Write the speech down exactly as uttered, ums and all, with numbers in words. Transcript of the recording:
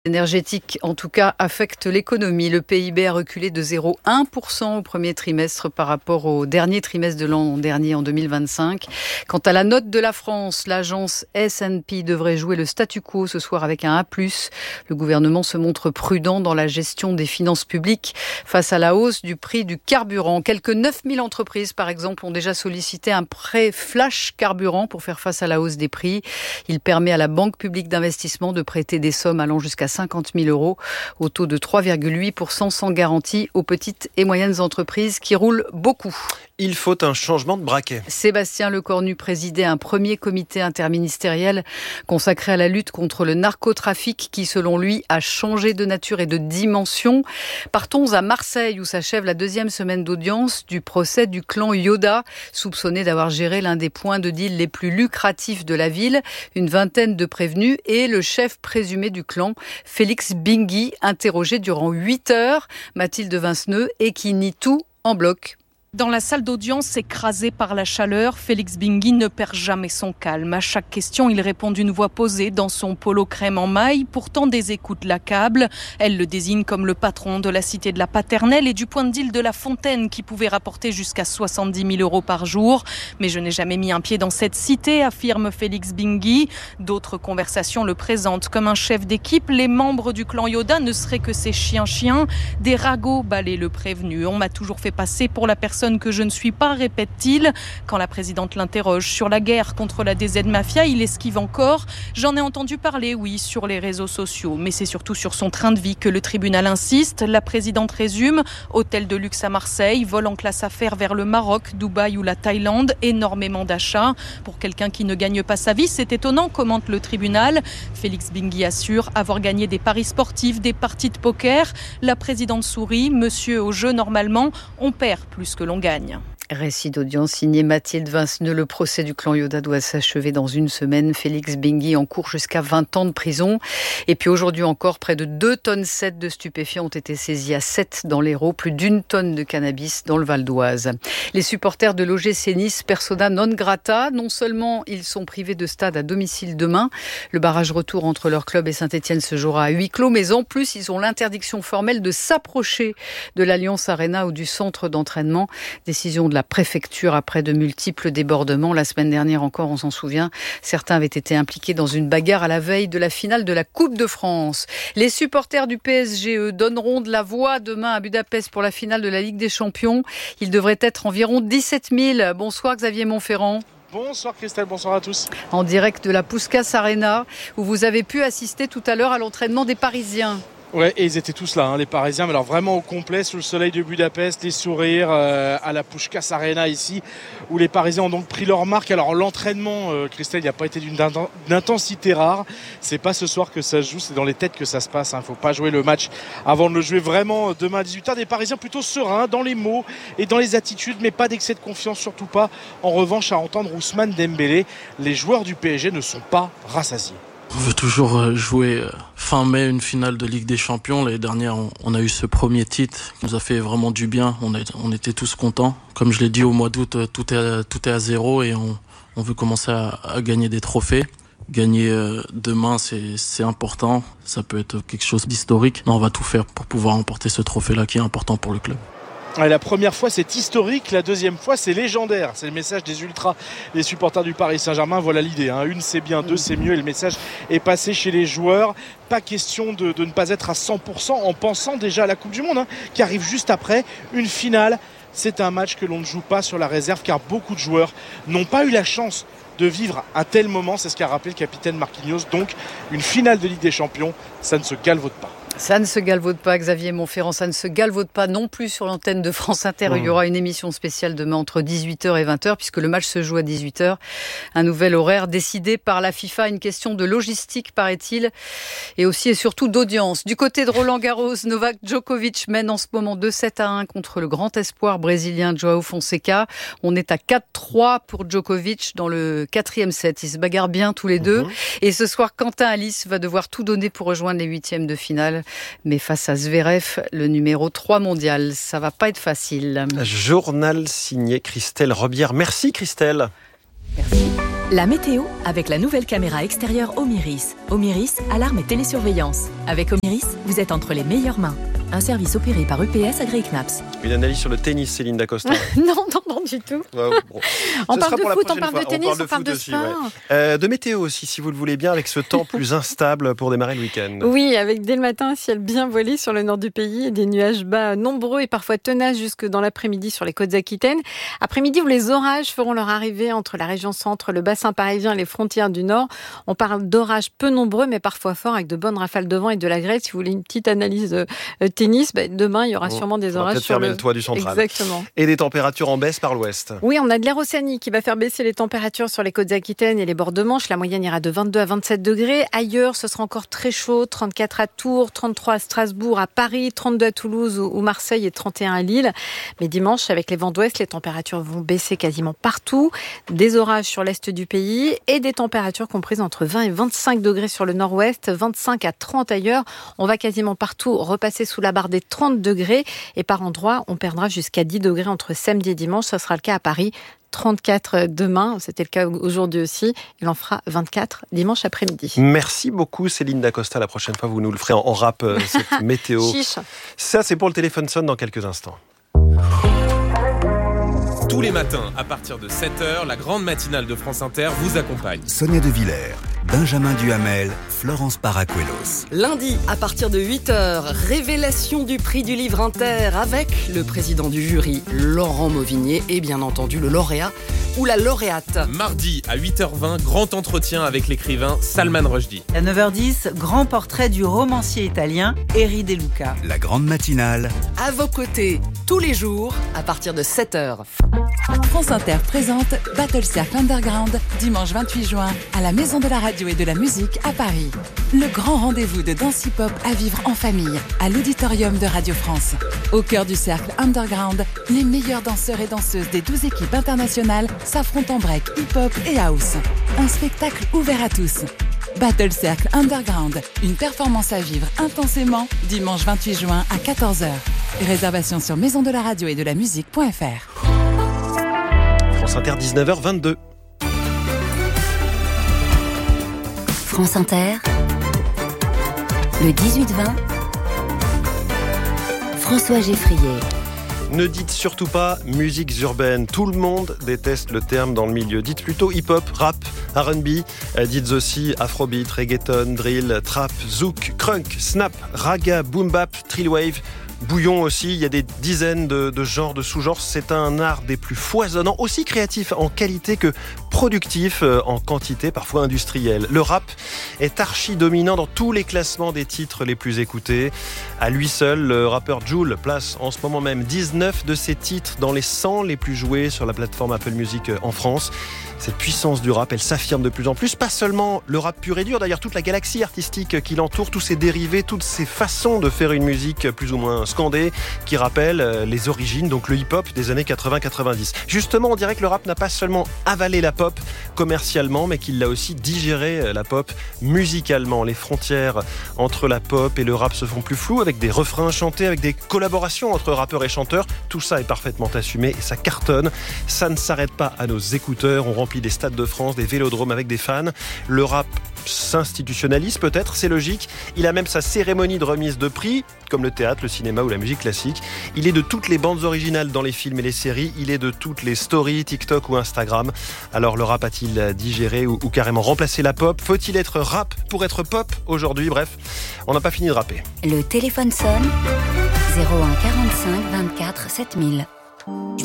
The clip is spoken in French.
Énergétique, en tout cas, affecte l'économie. Le P I B a reculé de zéro virgule un pour cent au premier trimestre par rapport au dernier trimestre de l'an dernier, en deux mille vingt-cinq. Quant à la note de la France, l'agence S and P devrait jouer le statu quo ce soir avec un A plus. Le gouvernement se montre prudent dans la gestion des finances publiques face à la hausse du prix du carburant. Quelques neuf mille entreprises, par exemple, ont déjà sollicité un prêt flash carburant pour faire face à la hausse des prix. Il permet à la Banque publique d'investissement de prêter des sommes allant jusqu'à cinquante mille euros au taux de trois virgule huit pour cent sans garantie aux petites et moyennes entreprises qui roulent beaucoup. Il faut un changement de braquet. Sébastien Lecornu présidait un premier comité interministériel consacré à la lutte contre le narcotrafic qui, selon lui, a changé de nature et de dimension. Partons à Marseille où s'achève la deuxième semaine d'audience du procès du clan Yoda, soupçonné d'avoir géré l'un des points de deal les plus lucratifs de la ville. Une vingtaine de prévenus et le chef présumé du clan, Félix Bingui, interrogé durant huit heures. Mathilde Vinceneux, et qui nie tout en bloc. Dans la salle d'audience écrasée par la chaleur, Félix Bingui ne perd jamais son calme. À chaque question, il répond d'une voix posée dans son polo crème en maille. Pourtant, des écoutes l'accablent. Elle le désigne comme le patron de la cité de la Paternelle et du point de deal de la Fontaine qui pouvait rapporter jusqu'à soixante-dix mille euros par jour. Mais je n'ai jamais mis un pied dans cette cité, affirme Félix Bingui. D'autres conversations le présentent comme un chef d'équipe. Les membres du clan Yoda ne seraient que ces chiens-chiens. Des ragots balaient le prévenu. On m'a toujours fait passer pour la personne que je ne suis pas, répète-t-il. Quand la présidente l'interroge sur la guerre contre la D Z Mafia, il esquive encore. J'en ai entendu parler, oui, sur les réseaux sociaux. Mais c'est surtout sur son train de vie que le tribunal insiste. La présidente résume. Hôtel de luxe à Marseille, vol en classe affaires vers le Maroc, Dubaï ou la Thaïlande. Énormément d'achats. Pour quelqu'un qui ne gagne pas sa vie, c'est étonnant, commente le tribunal. Félix Bingui assure avoir gagné des paris sportifs, des parties de poker. La présidente sourit. Monsieur au jeu, normalement, on perd plus que l'on gagne. Récit d'audience signé Mathilde Vinceneux. Le procès du clan Yoda doit s'achever dans une semaine. Félix Bingui encourt jusqu'à vingt ans de prison. Et puis aujourd'hui encore, près de deux tonnes sept de stupéfiants ont été saisis à Sète dans l'Hérault, plus d'une tonne de cannabis dans le Val d'Oise. Les supporters de l'O G C Nice, persona non grata. Non seulement ils sont privés de stade à domicile demain, le barrage retour entre leur club et Saint-Etienne se jouera à huis clos, mais en plus ils ont l'interdiction formelle de s'approcher de l'Alliance Arena ou du centre d'entraînement. Décision de la préfecture après de multiples débordements. La semaine dernière encore, on s'en souvient, certains avaient été impliqués dans une bagarre à la veille de la finale de la Coupe de France. Les supporters du P S G, eux, donneront de la voix demain à Budapest pour la finale de la Ligue des Champions. Il devrait être environ dix-sept mille. Bonsoir Xavier Montferrand. Bonsoir Christelle, bonsoir à tous. En direct de la Puskás Arena, où vous avez pu assister tout à l'heure à l'entraînement des Parisiens. Ouais, et ils étaient tous là, hein, les Parisiens, mais alors vraiment au complet, sous le soleil de Budapest, les sourires euh, à la Puskás Arena ici, où les Parisiens ont donc pris leur marque. Alors l'entraînement, euh, Christelle, il n'y a pas été d'une intensité rare. C'est pas ce soir que ça se joue, c'est dans les têtes que ça se passe. Il hein. ne faut pas jouer le match avant de le jouer vraiment demain à dix-huit heures. Des Parisiens plutôt sereins dans les mots et dans les attitudes, mais pas d'excès de confiance, surtout pas. En revanche, à entendre Ousmane Dembélé, les joueurs du P S G ne sont pas rassasiés. On veut toujours jouer fin mai une finale de Ligue des Champions. L'année dernière, on a eu ce premier titre qui nous a fait vraiment du bien. On, est, on était tous contents. Comme je l'ai dit, au mois d'août, tout est, tout est à zéro et on, on veut commencer à, à gagner des trophées. Gagner demain, c'est, c'est important. Ça peut être quelque chose d'historique. Non, on va tout faire pour pouvoir emporter ce trophée-là qui est important pour le club. La première fois, c'est historique. La deuxième fois, c'est légendaire. C'est le message des ultras, les supporters du Paris Saint-Germain. Voilà l'idée. Hein. Une, c'est bien. Deux, c'est mieux. Et le message est passé chez les joueurs. Pas question de, de ne pas être à cent pour cent en pensant déjà à la Coupe du Monde, hein, qui arrive juste après. Une finale, c'est un match que l'on ne joue pas sur la réserve, car beaucoup de joueurs n'ont pas eu la chance de vivre un tel moment. C'est ce qu'a rappelé le capitaine Marquinhos. Donc, une finale de Ligue des Champions, ça ne se galvaude pas. Ça ne se galvaude pas, Xavier Montferrand, ça ne se galvaude pas non plus sur l'antenne de France Inter. Mmh. Il y aura une émission spéciale demain entre dix-huit heures et vingt heures, puisque le match se joue à dix-huit heures. Un nouvel horaire décidé par la FIFA, une question de logistique, paraît-il, et aussi et surtout d'audience. Du côté de Roland Garros, Novak Djokovic mène en ce moment deux sept à un contre le grand espoir brésilien João Fonseca. On est à quatre trois pour Djokovic dans le quatrième set. Ils se bagarrent bien tous les deux. Mmh. Et ce soir, Quentin Alice va devoir tout donner pour rejoindre les huitièmes de finale. Mais face à Zverev, le numéro trois mondial, ça va pas être facile. Journal signé Christelle Rebière. Merci Christelle. Merci. La météo avec la nouvelle caméra extérieure Omiris. Omiris, alarme et télésurveillance. Avec Omiris, vous êtes entre les meilleures mains. Un service opéré par U P S agréé C N A P S. Une analyse sur le tennis, Céline Dacosta. non, non, non, du tout. Ouais, bon. On parle de foot, on parle de tennis, on parle de sport. Ouais. Euh, de météo aussi, si vous le voulez bien, avec ce temps plus instable pour démarrer le week-end. Oui, avec dès le matin un ciel bien voilé sur le nord du pays et des nuages bas nombreux et parfois tenaces jusque dans l'après-midi sur les côtes aquitaines. Après-midi où les orages feront leur arrivée entre la région centre, le bassin parisien et les frontières du nord. On parle d'orages peu nombreux mais parfois forts avec de bonnes rafales de vent et de la grêle. Si vous voulez une petite analyse de tennis, ben demain il y aura bon, sûrement des orages sur fermer le... le toit du central. Exactement. Et des températures en baisse par l'ouest. Oui, on a de l'air océanique qui va faire baisser les températures sur les côtes aquitaines et les bords de Manche. La moyenne ira de vingt-deux à vingt-sept degrés. Ailleurs, ce sera encore très chaud. trente-quatre à Tours, trente-trois à Strasbourg, à Paris, trente-deux à Toulouse ou Marseille et trente et un à Lille. Mais dimanche, avec les vents d'ouest, les températures vont baisser quasiment partout. Des orages sur l'est du pays et des températures comprises entre vingt et vingt-cinq degrés sur le nord-ouest, vingt-cinq à trente ailleurs. On va quasiment partout repasser sous la barre des trente degrés. Et par endroits, on perdra jusqu'à dix degrés entre samedi et dimanche. Ce sera le cas à Paris. trente-quatre demain, c'était le cas aujourd'hui aussi. Il en fera vingt-quatre dimanche après-midi. Merci beaucoup Céline Dacosta. La prochaine fois, vous nous le ferez en rap, euh, cette météo. Chiche. Ça, c'est pour le téléphone sonne dans quelques instants. Tous les matins, à partir de sept heures, la grande matinale de France Inter vous accompagne. Sonia De Villers, Benjamin Duhamel, Florence Paracuelos. Lundi, à partir de huit heures, révélation du prix du livre Inter avec le président du jury, Laurent Mauvigné, et bien entendu le lauréat ou la lauréate. Mardi, à huit heures vingt, grand entretien avec l'écrivain Salman Rushdie. À neuf heures dix, grand portrait du romancier italien Eri De Luca. La grande matinale. À vos côtés, tous les jours, à partir de sept heures. France Inter présente Battle Circle Underground, dimanche vingt-huit juin, à la Maison de la Radio et de la Musique à Paris. Le grand rendez-vous de danse hip-hop à vivre en famille, à l'auditorium de Radio France. Au cœur du cercle Underground, les meilleurs danseurs et danseuses des douze équipes internationales s'affrontent en break, hip-hop et house. Un spectacle ouvert à tous. Battle Circle Underground, une performance à vivre intensément, dimanche vingt-huit juin à quatorze heures. Réservation sur maison de la radio et de la musique point f r. France Inter, dix-neuf heures vingt-deux. France Inter, le dix-huit vingt, François Geffrier. Ne dites surtout pas musiques urbaines. Tout le monde déteste le terme dans le milieu. Dites plutôt hip-hop, rap, R and B. Dites aussi afrobeat, reggaeton, drill, trap, zouk, crunk, snap, raga, boom bap, trillwave. Bouillon aussi, il y a des dizaines de, de genres, de sous-genres. C'est un art des plus foisonnants, aussi créatif en qualité que productif en quantité, parfois industrielle. Le rap est archi-dominant dans tous les classements des titres les plus écoutés. À lui seul, le rappeur Jul place en ce moment même dix-neuf de ses titres dans les cent les plus joués sur la plateforme Apple Music en France. Cette puissance du rap, elle s'affirme de plus en plus. Pas seulement le rap pur et dur, d'ailleurs toute la galaxie artistique qui l'entoure, tous ses dérivés, toutes ses façons de faire une musique plus ou moins scandée, qui rappellent les origines, donc le hip-hop des années quatre-vingts quatre-vingt-dix. Justement, on dirait que le rap n'a pas seulement avalé la pop commercialement, mais qu'il l'a aussi digéré, la pop, musicalement. Les frontières entre la pop et le rap se font plus floues, avec des refrains chantés, avec des collaborations entre rappeurs et chanteurs. Tout ça est parfaitement assumé et ça cartonne. Ça ne s'arrête pas à nos écouteurs. On remplit des stades de France, des vélodromes avec des fans. Le rap s'institutionnalise peut-être, c'est logique. Il a même sa cérémonie de remise de prix, comme le théâtre, le cinéma ou la musique classique. Il est de toutes les bandes originales dans les films et les séries. Il est de toutes les stories, TikTok ou Instagram. Alors le rap a-t-il digéré ou, ou carrément remplacé la pop ? Faut-il être rap pour être pop aujourd'hui ? Bref, on n'a pas fini de rapper. Le téléphone sonne, zéro un quarante-cinq vingt-quatre sept mille.